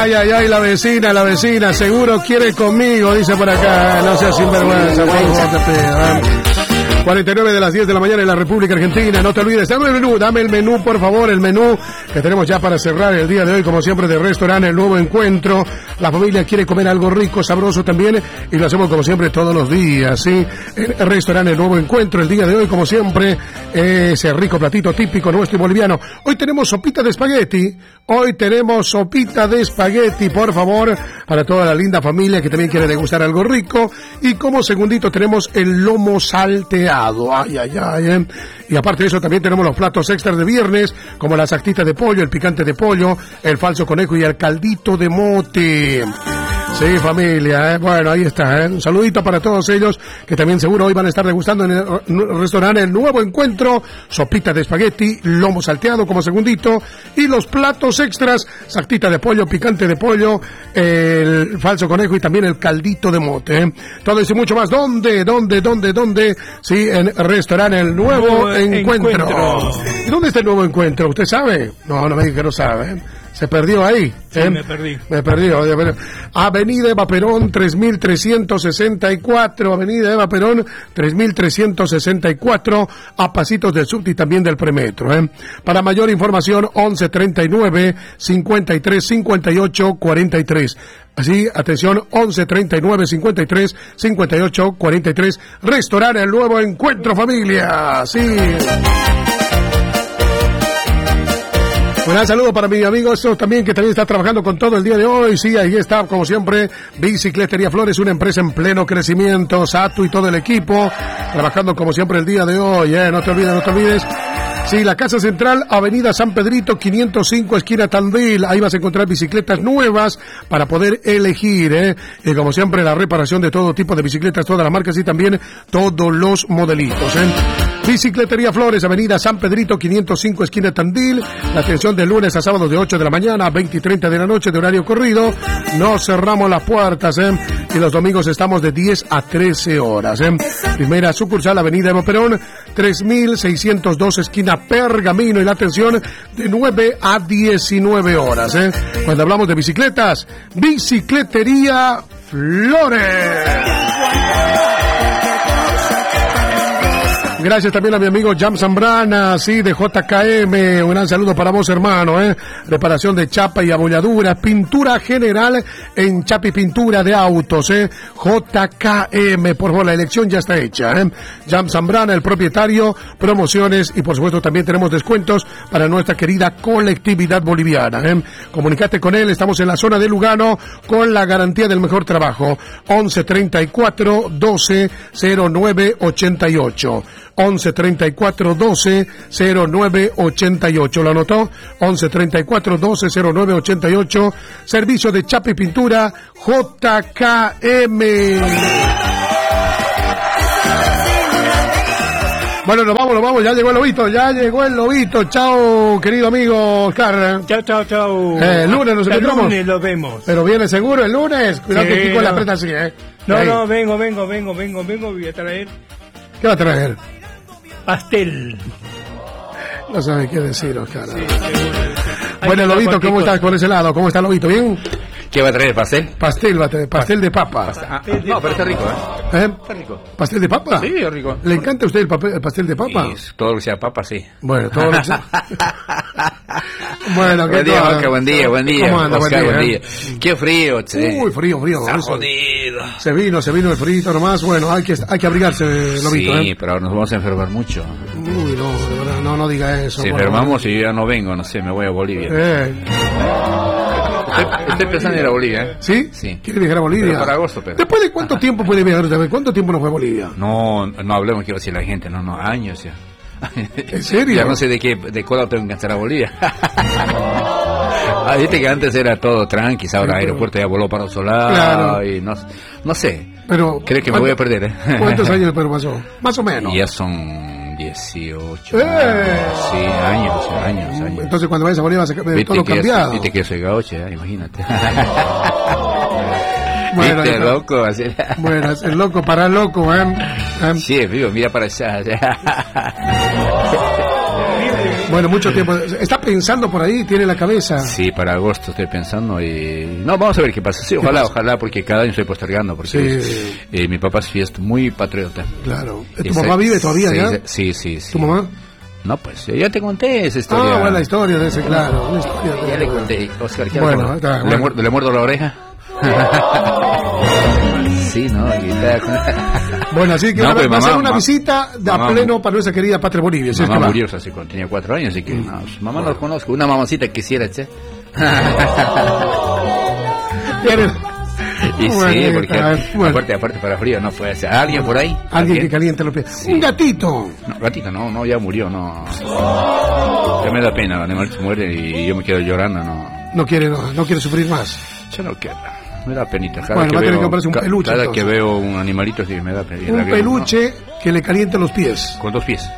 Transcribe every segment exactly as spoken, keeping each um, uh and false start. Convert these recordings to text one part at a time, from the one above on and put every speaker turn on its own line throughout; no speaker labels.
Ay, ay, ay, la vecina, la vecina, seguro quiere conmigo, dice por acá. No seas sinvergüenza, por favor, te pido, ¿eh? cuarenta y nueve de las diez de la mañana en la República Argentina. No te olvides, dame el menú, dame el menú, por favor, el menú que tenemos ya para cerrar el día de hoy, como siempre, de restaurante El Nuevo Encuentro. La familia quiere comer algo rico, sabroso también, y lo hacemos como siempre todos los días, ¿sí? El restaurante El Nuevo Encuentro, el día de hoy, como siempre, ese rico platito típico nuestro y boliviano. Hoy tenemos sopita de espagueti, hoy tenemos sopita de espagueti, por favor, para toda la linda familia que también quiere degustar algo rico. Y como segundito tenemos el lomo salteado. Ay, ay, ay, eh. Y aparte de eso también tenemos los platos extras de viernes, como la sactita de pollo, el picante de pollo, el falso conejo y el caldito de mote. Sí, familia, ¿eh? Bueno, ahí está, ¿eh? Un saludito para todos ellos, que también seguro hoy van a estar degustando en el restaurante El Nuevo Encuentro, sopita de espagueti, lomo salteado como segundito, y los platos extras, sactita de pollo, picante de pollo, el falso conejo y también el caldito de mote, ¿eh? Todo eso y mucho más. ¿Dónde? ¿Dónde? ¿Dónde? ¿Dónde? Sí, en el restaurante El Nuevo, Nuevo Encuentro. Encuentro. ¿Y dónde está el Nuevo Encuentro? ¿Usted sabe? No, no me diga que no sabe, ¿eh? Se perdió ahí.
Sí,
¿eh?
me perdí.
Me perdí. Avenida Eva Perón, tres mil trescientos sesenta y cuatro. Avenida Eva Perón, tres mil trescientos sesenta y cuatro. A pasitos del subte y también del premetro. ¿eh? Para mayor información, once treinta y nueve, cincuenta y tres, cincuenta y ocho, cuarenta y tres. Así, atención, once treinta y nueve, cincuenta y tres, cincuenta y ocho, cuarenta y tres. Restaurante El Nuevo Encuentro, familia. Sí. Un gran saludo para mi amigo esto también, que también está trabajando con todo el día de hoy. Sí, ahí está, como siempre, Bicicletería Flores, una empresa en pleno crecimiento. Satu y todo el equipo, trabajando como siempre el día de hoy. ¿eh? No te olvides, no te olvides. Sí, la Casa Central, Avenida San Pedrito, quinientos cinco, esquina Tandil. Ahí vas a encontrar bicicletas nuevas para poder elegir, ¿eh? Y como siempre, la reparación de todo tipo de bicicletas, todas las marcas y también todos los modelitos, ¿eh? Bicicletería Flores, Avenida San Pedrito, quinientos cinco, esquina Tandil. La atención de lunes a sábado de ocho de la mañana a veinte y treinta de la noche de horario corrido. No cerramos las puertas, ¿eh? Y los domingos estamos de diez a trece horas, ¿eh? Primera sucursal, Avenida Eva Perón, tres mil seiscientos dos, esquina Pergamino. Y la atención de nueve a diecinueve horas, ¿eh? Cuando hablamos de bicicletas, Bicicletería Flores. Gracias también a mi amigo Jam Zambrana, sí, de J K M. Un gran saludo para vos, hermano, ¿eh? Reparación de chapa y abolladuras, pintura general en chapa y pintura de autos, ¿eh? J K M, por favor, la elección ya está hecha, ¿eh? Jam Zambrana, el propietario, promociones y por supuesto también tenemos descuentos para nuestra querida colectividad boliviana, ¿eh? Comunicate con él, estamos en la zona de Lugano con la garantía del mejor trabajo. once treinta y cuatro, doce, cero nueve ochenta y ocho. once treinta y cuatro, doce, cero nueve ochenta y ocho. ¿Lo anotó? once treinta y cuatro, doce, cero nueve ochenta y ocho. Servicio de chapa y pintura J K M. Bueno, nos vamos, nos vamos. Ya llegó el lobito, ya llegó el lobito. Chao, querido amigo Oscar.
Chao, chao, chao.
Eh, el lunes nos encontramos.
El lunes lo vemos.
Pero viene seguro el lunes. Cuidado
sí,
que Kiko
no.
la aprieta así, ¿eh?
No,
Ahí.
no, vengo, vengo, vengo, vengo, vengo. Voy a traer
¿Qué va a traer?
pastel.
No sabe qué decir, Oscar.
Sí, seguro.
Bueno, Lobito, ¿cómo estás por ese lado? ¿Cómo está Lobito? ¿Bien?
¿Qué va a traer? ¿Pastel?
Pastel, va a traer, pastel de papa.
Ah, ah, no, pero está rico, ¿eh?
¿Eh?
Está rico.
¿Pastel de papa?
Sí, es rico.
¿Le encanta a usted el, papel, el pastel de papa?
Sí, todo lo que sea papa, sí.
Bueno, todo lo que sea. Bueno, ¿qué
Buen día,
tal?
Oscar, buen día, buen día.
¿Cómo anda?
Oscar,
buen
buen
día.
día. Qué frío, che.
Uy, frío, frío.
Está
eso.
jodido.
Se vino, se vino el frío nomás. Bueno, hay que, hay que abrigarse, Lobito.
Sí,
¿eh?
pero ahora nos vamos a enfermar mucho.
Uy, no, de verdad, no, no diga eso.
Si
por
enfermamos y yo ya no vengo, no sé, me voy a Bolivia.
Eh.
Estoy, estoy pensando en ir a Bolivia, ¿eh?
¿Sí?
Sí.
¿Quiere viajar a Bolivia?
Pero para agosto, pero.
¿Después de cuánto tiempo puede viajar usted? ¿Cuánto tiempo no fue a Bolivia?
No, no hablemos, quiero decir la gente, no, no, años ya.
¿En serio?
Ya no sé de qué, de cuándo tengo que estar a Bolivia. Ah, viste que antes era todo tranqui, ahora el aeropuerto ya voló para otro lado, claro. Y no, no sé.
Pero
creo que me voy a perder, ¿eh?
¿Cuántos años pero pasó? Más o menos.
Ya son dieciocho.
¡Eh!
Sí, años, años, años.
Entonces cuando vayas a Bolivia vas a ver todo cambiado.
Viste que soy gaucho, ¿eh? Imagínate.
Bueno,
¿viste, loco? Así.
Bueno, es el loco para loco, ¿eh?
Sí, vivo, mira para allá.
Bueno, mucho tiempo. ¿Está pensando por ahí? ¿Tiene la cabeza?
Sí, para agosto estoy pensando y... No, vamos a ver qué pasa. Sí, ojalá, ojalá, porque cada año estoy postergando, porque
Sí.
eh, mi papá sí es muy patriota.
Claro. ¿Tu
Esa-
mamá vive todavía
sí,
ya?
Sí, sí, sí.
¿Tu mamá?
No, pues ya te conté esa historia.
Ah, bueno, la historia de ese, claro. La historia de-
Ya le conté, Oscar. ¿qué
Bueno,
le,
está,
le,
bueno.
muerdo, ¿Le muerdo la oreja? Sí, ¿no? Y está-
Bueno, así que
No,
va,
pues,
va a
mamá,
ser una
ma-
visita de a
mamá-
pleno para nuestra querida Patria Bolivia. Si es que
Mamá
va.
murió hace cuando tenía cuatro años, así que no, su mamá no la conozco. Una mamacita quisiera, che.
Pero-
Y
Bueno,
sí, porque
a ver, bueno.
aparte, aparte para frío no fue. ¿Alguien por ahí?
Alguien que caliente los pies.
Sí.
Un gatito.
No, gatito, no, no, ya murió, no. Ya me da pena, el animal se muere y yo me quedo llorando, no.
No quiere, no, no quiere sufrir más.
Yo no quiero. Me da penita. Cada
Bueno,
que
va a tener
veo,
que comprarse un
ca-
peluche,
Cada
entonces.
que veo un animalito sí me da penita.
Un peluche que le caliente los pies.
Con dos pies.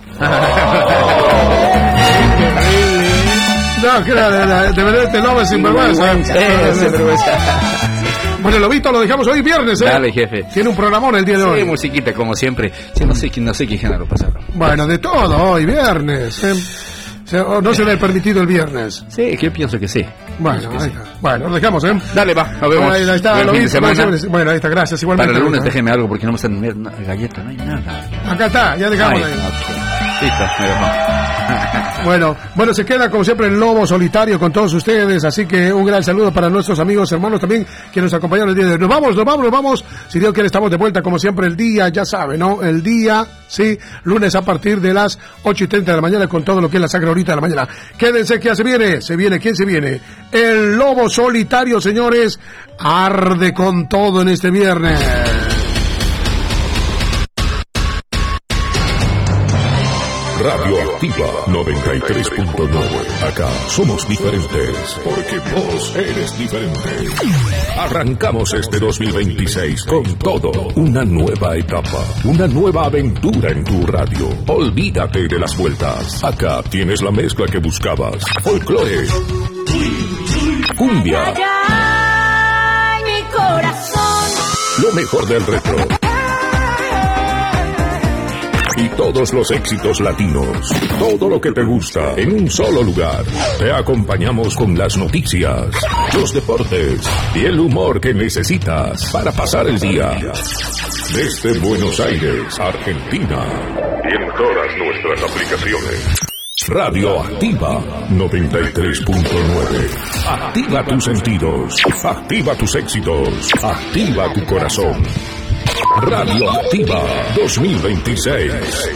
No, que era de, de, de verdad este lobo es sinvergüenza.
Eh, sinvergüenza.
Bueno, Lobito, lo dejamos hoy viernes, ¿eh?
Dale, jefe.
Tiene un programón el día de
Sí,
hoy.
musiquita como siempre. Sí, no sé, qué- no sé qué género pasaron.
Bueno, de todo hoy, viernes. ¿eh? Se- o no se le ha permitido el viernes.
Sí, que yo pienso que sí.
Bueno,
Pienso que
ahí
sí.
está. Bueno, lo dejamos, ¿eh?
Dale, va, nos vemos.
Ahí, ahí está,
Buen fin de
Lobito.
semana.
Bueno, ahí está, gracias. Igualmente.
Para el lunes
Lobito, ¿eh?
déjeme algo porque no me están comiendo galletas, no hay nada.
Acá está, ya dejamos
Ay,
ahí.
ok. Listo, me dejó.
Bueno, bueno, se queda como siempre el Lobo Solitario con todos ustedes, así que un gran saludo para nuestros amigos, hermanos también que nos acompañaron el día de hoy. Nos vamos, nos vamos, nos vamos. Si Dios quiere estamos de vuelta como siempre el día, ya sabe, ¿no? El día, sí, lunes a partir de las ocho y treinta de la mañana con todo lo que es la sacra horita de la mañana. Quédense que ya se viene, se viene, ¿quién se viene? El Lobo Solitario, señores, arde con todo en este viernes.
Radioactiva noventa y tres punto nueve. Acá somos diferentes, porque vos eres diferente. Arrancamos este dos mil veintiséis con todo. Una nueva etapa, una nueva aventura en tu radio. Olvídate de las vueltas. Acá tienes la mezcla que buscabas. Folclore, cumbia,
Ay, mi corazón.
lo mejor del retro. Y todos los éxitos latinos. Todo lo que te gusta en un solo lugar. Te acompañamos con las noticias, los deportes y el humor que necesitas para pasar el día. Desde Buenos Aires, Argentina. Y en todas nuestras aplicaciones. Radioactiva noventa y tres punto nueve. Activa tus sentidos. Activa tus éxitos. Activa tu corazón. Radioactiva dos mil veintiséis.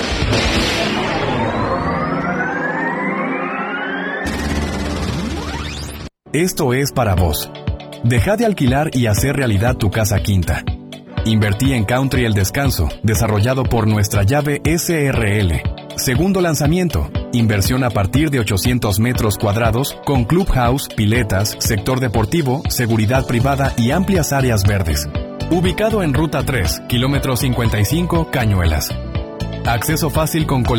Esto es para vos. Deja de alquilar y hacer realidad tu casa quinta. Invertí en Country El Descanso, desarrollado por Nuestra Llave S R L. Segundo lanzamiento, inversión a partir de ochocientos metros cuadrados con clubhouse, piletas, sector deportivo, seguridad privada y amplias áreas verdes. Ubicado en Ruta tres, kilómetro cincuenta y cinco, Cañuelas. Acceso fácil con